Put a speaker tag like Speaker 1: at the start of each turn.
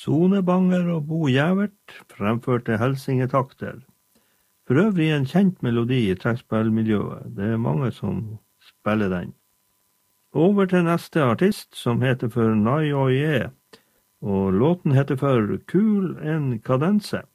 Speaker 1: Sonebanger og Bo Gjævert fremførte Helsingetakter. For øvrig en kjent melodi i trekkspillmiljøet. Det mange som spiller den. Over til neste artist, som heter for Nai Oye, og låten heter for Kul en kadense.